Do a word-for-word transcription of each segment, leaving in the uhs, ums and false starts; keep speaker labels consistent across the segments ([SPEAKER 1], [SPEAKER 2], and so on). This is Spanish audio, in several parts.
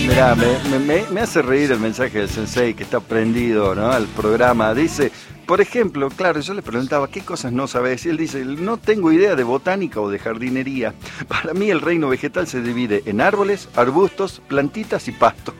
[SPEAKER 1] Mirá, me, me, me hace reír el mensaje del sensei que está prendido, ¿no?, al programa. Dice, por ejemplo, claro, yo le preguntaba qué cosas no sabes y él dice, no tengo idea de botánica o de jardinería. Para mí el reino vegetal se divide en árboles, arbustos, plantitas y pasto.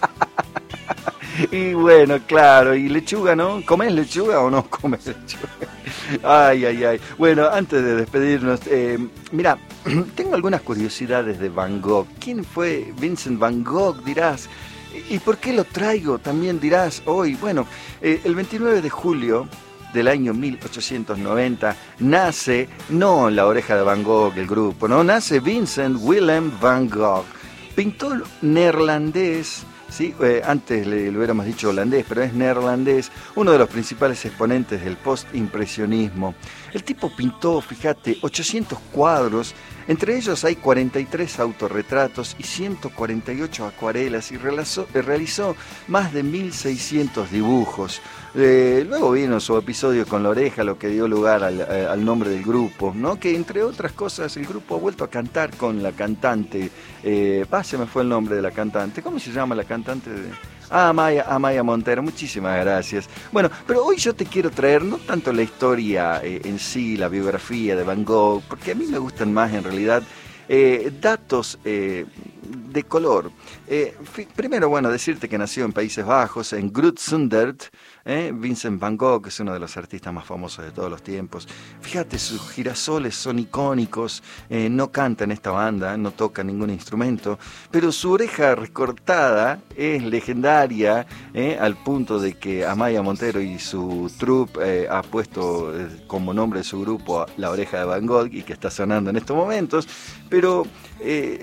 [SPEAKER 1] Y bueno, claro, y lechuga, ¿no? ¿Comes lechuga o no comes lechuga? Ay, ay, ay. Bueno, antes de despedirnos, eh, mira, tengo algunas curiosidades de Van Gogh. ¿Quién fue Vincent Van Gogh, dirás? ¿Y por qué lo traigo? También dirás hoy. Bueno, eh, el veintinueve de julio del año mil ochocientos noventa nace, no La Oreja de Van Gogh, el grupo, ¿no? Nace Vincent Willem van Gogh, pintor neerlandés. Sí, eh, antes le, le hubiéramos dicho holandés, pero es neerlandés, uno de los principales exponentes del post-impresionismo. El tipo pintó, fíjate, ochocientos cuadros, entre ellos hay cuarenta y tres autorretratos y ciento cuarenta y ocho acuarelas, y realizó, eh, realizó más de mil seiscientos dibujos. Eh, luego vino su episodio con La Oreja, lo que dio lugar al, eh, al nombre del grupo, ¿no? Que entre otras cosas el grupo ha vuelto a cantar con la cantante, eh, ah, se me fue el nombre de la cantante, ¿cómo se llama la cantante? De... Ah, Amaya, Amaya Montero, muchísimas gracias. Bueno, pero hoy yo te quiero traer no tanto la historia eh, en sí, la biografía de Van Gogh, porque a mí me gustan más en realidad eh, datos eh, de color. Eh, primero, bueno, decirte que nació en Países Bajos, en Groot-Zundert. ¿Eh? Vincent Van Gogh es uno de los artistas más famosos de todos los tiempos. Fíjate, sus girasoles son icónicos, eh, no canta en esta banda, no toca ningún instrumento, pero su oreja recortada es legendaria, eh, al punto de que Amaya Montero y su troupe eh, ha puesto eh, como nombre de su grupo La Oreja de Van Gogh, y que está sonando en estos momentos, pero... Eh,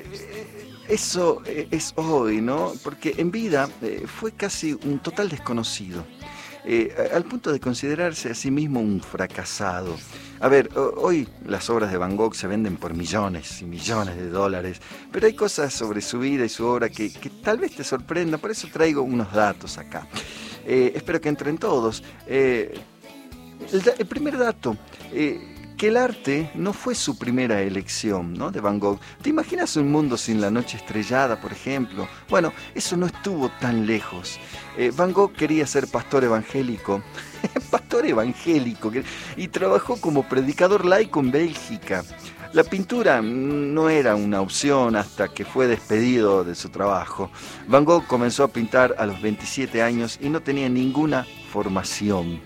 [SPEAKER 1] eso es hoy, ¿no? Porque en vida eh, fue casi un total desconocido. Eh, al punto de considerarse a sí mismo un fracasado. A ver, hoy las obras de Van Gogh se venden por millones y millones de dólares, pero hay cosas sobre su vida y su obra que, que tal vez te sorprendan, por eso traigo unos datos acá. Eh, espero que entren todos. Eh, el, el primer dato... Eh, que el arte no fue su primera elección, ¿no?, de Van Gogh. ¿Te imaginas un mundo sin la noche estrellada, por ejemplo? Bueno, eso no estuvo tan lejos. Eh, Van Gogh quería ser pastor evangélico, pastor evangélico, y trabajó como predicador laico en Bélgica. La pintura no era una opción hasta que fue despedido de su trabajo. Van Gogh comenzó a pintar a los veintisiete años y no tenía ninguna formación.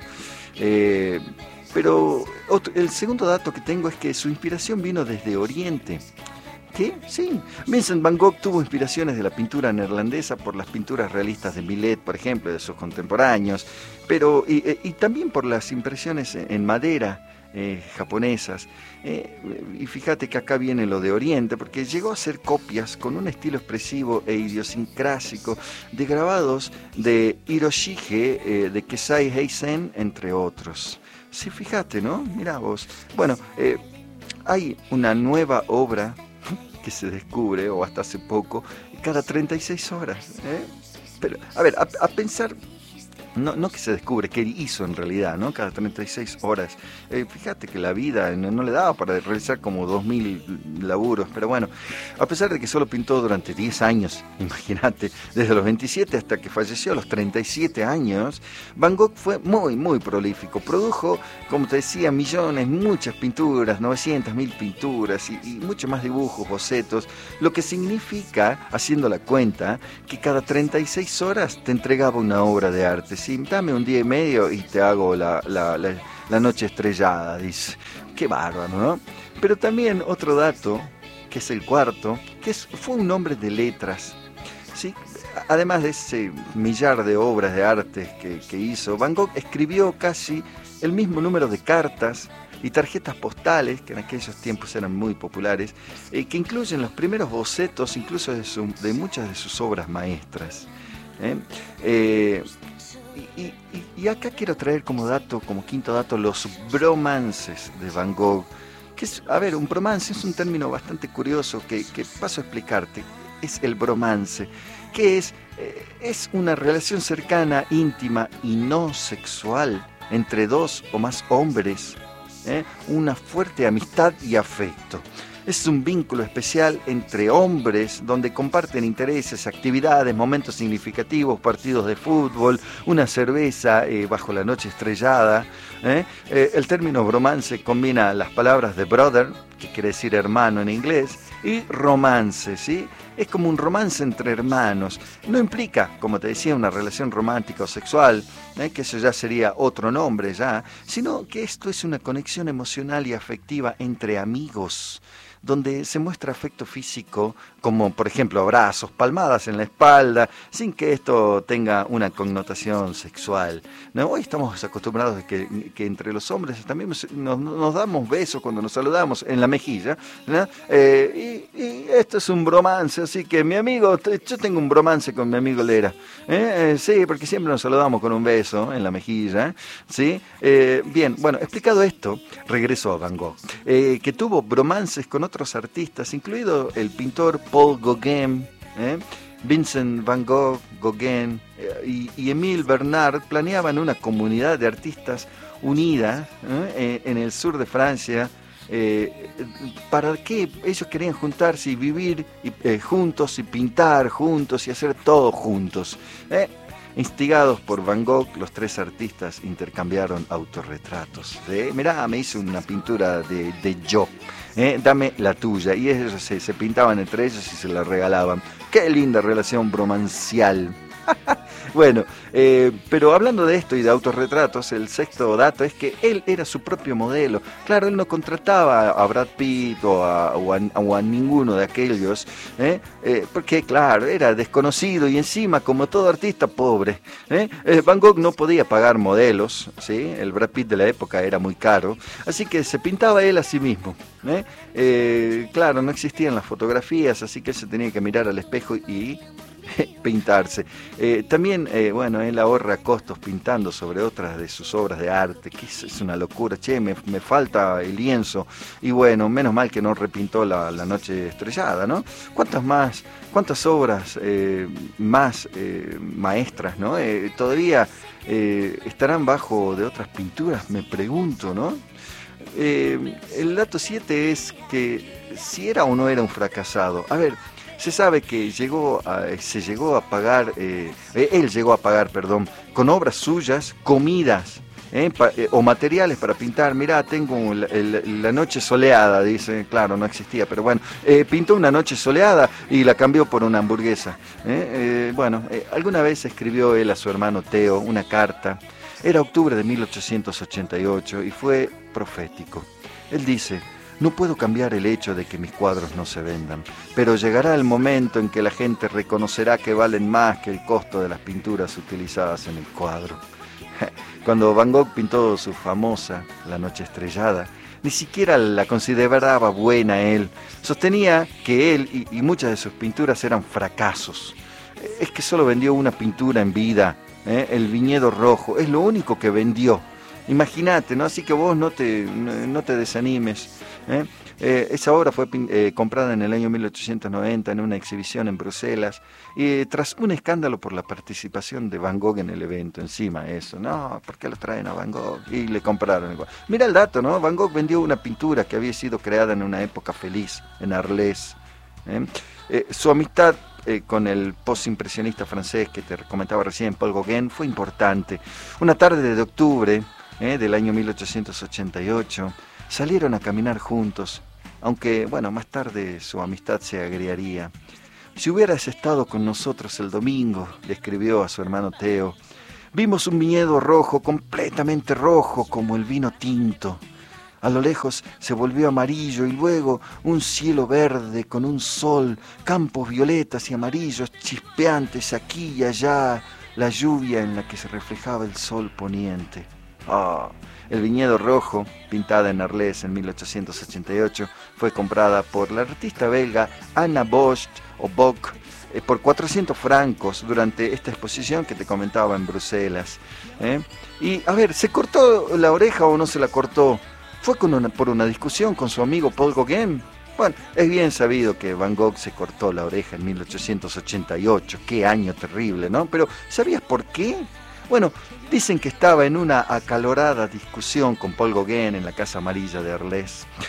[SPEAKER 1] Eh... Pero otro, el segundo dato que tengo es que su inspiración vino desde Oriente. ¿Qué? Sí. Vincent Van Gogh tuvo inspiraciones de la pintura neerlandesa por las pinturas realistas de Millet, por ejemplo, de sus contemporáneos, pero y, y también por las impresiones en madera eh, japonesas. Eh, y fíjate que acá viene lo de Oriente, porque llegó a hacer copias con un estilo expresivo e idiosincrásico de grabados de Hiroshige, eh, de Kesai Heisen, entre otros. Sí, fíjate, ¿no? Mirá vos. Bueno, eh, hay una nueva obra que se descubre, o hasta hace poco, cada treinta y seis horas. ¿eh? Pero, a ver, a, a pensar... No, no que se descubre, que hizo en realidad, ¿no? Cada treinta y seis horas. Eh, fíjate que la vida no, no le daba para realizar como dos mil laburos, pero bueno, a pesar de que solo pintó durante diez años, imagínate, desde los veintisiete hasta que falleció a los treinta y siete años, Van Gogh fue muy, muy prolífico. Produjo, como te decía, millones, muchas pinturas, novecientas mil pinturas y, y muchos más dibujos, bocetos, lo que significa, haciendo la cuenta, que cada treinta y seis horas te entregaba una obra de arte. Sí, dame un día y medio y te hago la, la, la, la noche estrellada, dice. Qué bárbaro, ¿no? Pero también otro dato, que es el cuarto, que es, fue un hombre de letras, ¿sí? Además de ese millar de obras de arte que, que hizo, Van Gogh escribió casi el mismo número de cartas y tarjetas postales, que en aquellos tiempos eran muy populares, eh, que incluyen los primeros bocetos, incluso de, su, de muchas de sus obras maestras. ¿eh? Eh, Y, y, y acá quiero traer como dato, como quinto dato, los bromances de Van Gogh. Que es, a ver, un bromance es un término bastante curioso que, que paso a explicarte. Es el bromance, que es, eh, es una relación cercana, íntima y no sexual entre dos o más hombres. ¿eh? Una fuerte amistad y afecto. Es un vínculo especial entre hombres donde comparten intereses, actividades, momentos significativos, partidos de fútbol, una cerveza eh, bajo la noche estrellada. ¿eh? Eh, el término bromance combina las palabras de brother, que quiere decir hermano en inglés, y romance, ¿sí? Es como un romance entre hermanos. No implica, como te decía, una relación romántica o sexual, ¿eh? que eso ya sería otro nombre ya, sino que esto es una conexión emocional y afectiva entre amigos, donde se muestra afecto físico, como por ejemplo abrazos, palmadas en la espalda, sin que esto tenga una connotación sexual. ¿no? Hoy estamos acostumbrados a que, que entre los hombres también nos, nos damos besos cuando nos saludamos en la mejilla, ¿no? eh, y, y esto es un bromance, así que mi amigo, yo tengo un bromance con mi amigo Lera, ¿eh? Eh, sí, porque siempre nos saludamos con un beso en la mejilla, ¿sí? Eh, bien, bueno, explicado esto, regreso a Van Gogh, eh, que tuvo bromances con otros artistas, incluido el pintor Paul Gauguin, ¿eh? Vincent Van Gogh, Gauguin eh, y, y Émile Bernard planeaban una comunidad de artistas unida ¿eh? en el sur de Francia. Eh, ¿Para qué? Ellos querían juntarse y vivir y, eh, juntos y pintar juntos y hacer todo juntos. ¿eh? Instigados por Van Gogh, los tres artistas intercambiaron autorretratos. ¿eh? Mirá, me hice una pintura de, de yo, ¿eh? dame la tuya. Y ellos se, se pintaban entre ellos y se la regalaban. ¡Qué linda relación bromancial! Bueno, eh, pero hablando de esto y de autorretratos, el sexto dato es que él era su propio modelo. Claro, él no contrataba a Brad Pitt o a, o a, o a ninguno de aquellos, ¿eh? Eh, porque claro, era desconocido y encima, como todo artista, pobre. ¿eh? Eh, Van Gogh no podía pagar modelos, ¿sí? El Brad Pitt de la época era muy caro, así que se pintaba él a sí mismo. ¿eh? Eh, claro, no existían las fotografías, así que él se tenía que mirar al espejo y pintarse. Eh, también, eh, bueno, él ahorra costos pintando sobre otras de sus obras de arte, que es, es una locura. Che, me, me falta el lienzo. Y bueno, menos mal que no repintó la, la noche estrellada, ¿no? ¿Cuántas más, cuántas obras eh, más eh, maestras, ¿no? Eh, todavía eh, estarán bajo de otras pinturas, me pregunto, ¿no? Eh, el dato siete es que si era o no era un fracasado. A ver, se sabe que llegó a, se llegó a pagar, eh, él llegó a pagar, perdón, con obras suyas, comidas eh, pa, eh, o materiales para pintar. Mirá, tengo la, el, la noche soleada, dice, claro, no existía, pero bueno, eh, pintó una noche soleada y la cambió por una hamburguesa. Eh, eh, bueno, eh, alguna vez escribió él a su hermano Theo una carta. Era octubre de mil ochocientos ochenta y ocho y fue profético. Él dice: no puedo cambiar el hecho de que mis cuadros no se vendan, pero llegará el momento en que la gente reconocerá que valen más que el costo de las pinturas utilizadas en el cuadro. Cuando Van Gogh pintó su famosa La Noche Estrellada, ni siquiera la consideraba buena él. Sostenía que él y, y muchas de sus pinturas eran fracasos. Es que solo vendió una pintura en vida, ¿eh? El Viñedo Rojo, es lo único que vendió. Imagínate, ¿no? Así que vos no te, no te desanimes. ¿eh? Eh, esa obra fue eh, comprada en el año mil ochocientos noventa en una exhibición en Bruselas y eh, tras un escándalo por la participación de Van Gogh en el evento, encima eso, no, ¿por qué lo traen a Van Gogh? Y le compraron. Mira el dato, ¿no? Van Gogh vendió una pintura que había sido creada en una época feliz, en Arles. ¿eh? Eh, su amistad Eh, con el postimpresionista francés que te comentaba recién, Paul Gauguin, fue importante. Una tarde de octubre eh, del año mil ochocientos ochenta y ocho salieron a caminar juntos, aunque bueno, más tarde su amistad se agriaría. Si hubieras estado con nosotros el domingo, le escribió a su hermano Theo, vimos un viñedo rojo, completamente rojo como el vino tinto. A lo lejos se volvió amarillo y luego un cielo verde con un sol, campos violetas y amarillos chispeantes aquí y allá, la lluvia en la que se reflejaba el sol poniente. Oh, el viñedo rojo, pintada en Arles en mil ochocientos ochenta y ocho, fue comprada por la artista belga Anna Bosch o Bock eh, por cuatrocientos francos durante esta exposición que te comentaba en Bruselas. ¿eh? Y a ver, ¿se cortó la oreja o no se la cortó? ¿Fue con una, por una discusión con su amigo Paul Gauguin? Bueno, es bien sabido que Van Gogh se cortó la oreja en mil ochocientos ochenta y ocho. Qué año terrible, ¿no? Pero, ¿sabías por qué? Bueno, dicen que estaba en una acalorada discusión con Paul Gauguin en la Casa Amarilla de Arles.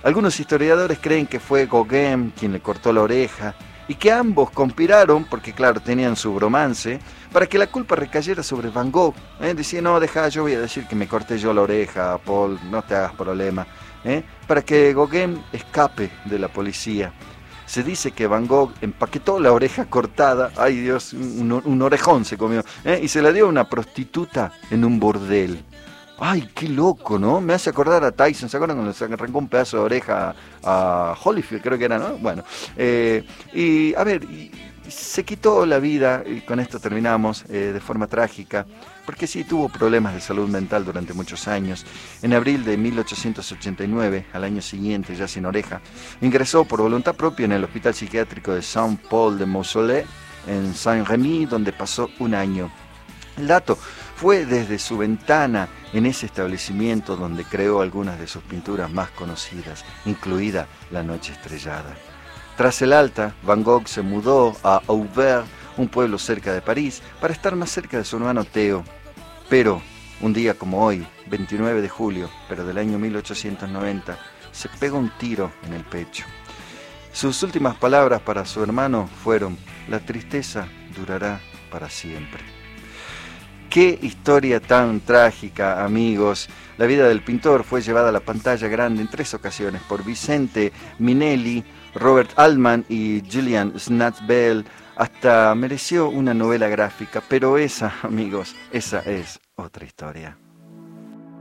[SPEAKER 1] Algunos historiadores creen que fue Gauguin quien le cortó la oreja y que ambos conspiraron, porque claro, tenían su bromance, para que la culpa recayera sobre Van Gogh. ¿eh? Decía, no, deja, yo voy a decir que me corté yo la oreja, Paul, no te hagas problema. ¿eh? Para que Gauguin escape de la policía. Se dice que Van Gogh empaquetó la oreja cortada, ay Dios, un, un orejón se comió, ¿eh? y se la dio a una prostituta en un bordel. Ay, qué loco, ¿no? Me hace acordar a Tyson, ¿se acuerdan cuando le arrancó un pedazo de oreja a Holyfield, creo que era, ¿no? Bueno, eh, y a ver, y se quitó la vida, y con esto terminamos, eh, de forma trágica, porque sí tuvo problemas de salud mental durante muchos años. En abril de mil ochocientos ochenta y nueve, al año siguiente, ya sin oreja, ingresó por voluntad propia en el Hospital Psiquiátrico de Saint-Paul de Mausolée, en Saint-Rémy, donde pasó un año. El dato fue desde su ventana en ese establecimiento donde creó algunas de sus pinturas más conocidas, incluida La Noche Estrellada. Tras el alta, Van Gogh se mudó a Auvers, un pueblo cerca de París, para estar más cerca de su hermano Theo. Pero, un día como hoy, veintinueve de julio, pero del año mil ochocientos noventa, se pegó un tiro en el pecho. Sus últimas palabras para su hermano fueron: la tristeza durará para siempre. Qué historia tan trágica, amigos. La vida del pintor fue llevada a la pantalla grande en tres ocasiones por Vicente Minelli, Robert Altman y Julian Snapbell. Hasta mereció una novela gráfica, pero esa, amigos, esa es otra historia.